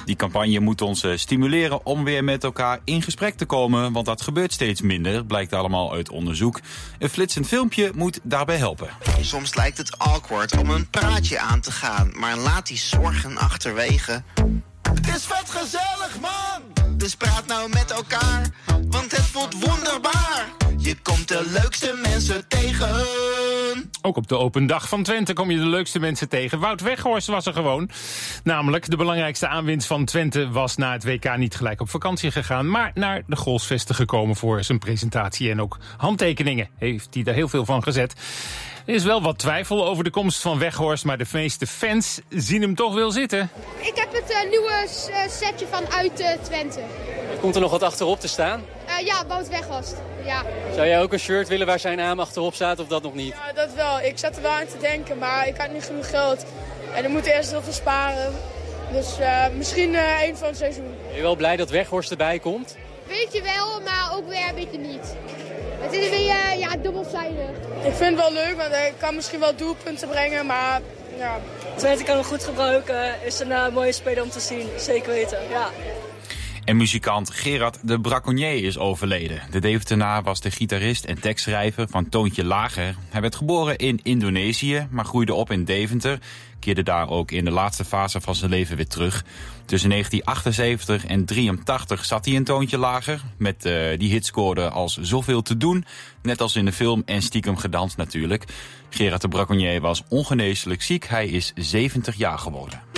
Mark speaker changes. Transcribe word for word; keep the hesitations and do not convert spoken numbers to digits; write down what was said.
Speaker 1: Die campagne moet ons uh, stimuleren om weer met elkaar in gesprek te komen, want dat gebeurt steeds minder, blijkt allemaal uit onderzoek. Een flitsend filmpje moet daarbij helpen.
Speaker 2: Soms lijkt het awkward om een praatje aan te gaan, maar laat die zorgen achterwege. Het is vet gezellig, man! Dus praat nou met elkaar, want het voelt wonderbaar. Je komt de leukste mensen tegen.
Speaker 3: Ook op de open dag van Twente kom je de leukste mensen tegen. Wout Weghorst was er gewoon. Namelijk, de belangrijkste aanwinst van Twente was na het W K niet gelijk op vakantie gegaan, maar naar de Goalsvesten gekomen voor zijn presentatie en ook handtekeningen. Heeft hij er heel veel van gezet. Er is wel wat twijfel over de komst van Weghorst, maar de meeste fans zien hem toch wel zitten.
Speaker 4: Ik heb het uh, nieuwe uh, setje van uit uh, Twente.
Speaker 5: Komt er nog wat achterop te staan?
Speaker 4: Uh, ja, Wout Weghorst. Ja.
Speaker 5: Zou jij ook een shirt willen waar zijn naam achterop staat of dat nog niet?
Speaker 6: Ja, dat wel. Ik zat er wel aan te denken, maar ik had niet genoeg geld. En ik moet eerst heel veel sparen. Dus uh, misschien uh, één van het seizoen.
Speaker 5: Ben je wel blij dat Weghorst erbij komt?
Speaker 4: Beetje wel, maar ook weer een beetje niet. Het is een beetje uh, ja, dubbelzijdig.
Speaker 6: Ik vind het wel leuk, want ik kan misschien wel doelpunten brengen, maar ja.
Speaker 7: Twente kan hem goed gebruiken. Is een uh, mooie speler om te zien, zeker weten. Ja.
Speaker 1: En muzikant Gerard de Braconnier is overleden. De Deventenaar was de gitarist en tekstschrijver van Toontje Lager. Hij werd geboren in Indonesië, maar groeide op in Deventer. Keerde daar ook in de laatste fase van zijn leven weer terug. Tussen negentien achtenzeventig en drieëntachtig zat hij een toontje lager. Met uh, die hit scoorde als Zoveel te doen. Net als in de film en Stiekem gedanst natuurlijk. Gerard de Braconnier was ongeneeslijk ziek. Hij is zeventig jaar geworden.